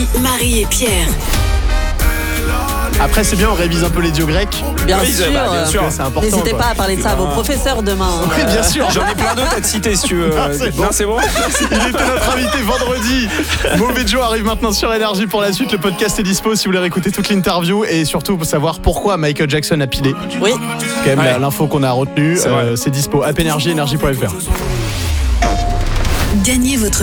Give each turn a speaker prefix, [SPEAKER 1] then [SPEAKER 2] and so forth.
[SPEAKER 1] Marie et Pierre.
[SPEAKER 2] Après, c'est bien, on révise un peu les dieux grecs.
[SPEAKER 3] Bien
[SPEAKER 4] Oui,
[SPEAKER 3] sûr.
[SPEAKER 4] bien sûr.
[SPEAKER 2] C'est important.
[SPEAKER 3] N'hésitez
[SPEAKER 2] quoi.
[SPEAKER 3] pas à parler de ça à vos professeurs demain.
[SPEAKER 2] Oui, bien sûr.
[SPEAKER 4] J'en ai plein d'autres à te citer si tu veux.
[SPEAKER 2] C'est
[SPEAKER 4] C'est bon.
[SPEAKER 2] Il était notre invité vendredi. Mauvais Joe arrive maintenant sur Énergie pour la suite. Le podcast est dispo si vous voulez réécouter toute l'interview et surtout pour savoir pourquoi Michael Jackson a pilé.
[SPEAKER 3] Oui.
[SPEAKER 2] C'est quand même l'info qu'on a retenue.
[SPEAKER 4] C'est vrai.
[SPEAKER 2] C'est dispo. App Énergie, énergie.fr.
[SPEAKER 1] Gagnez votre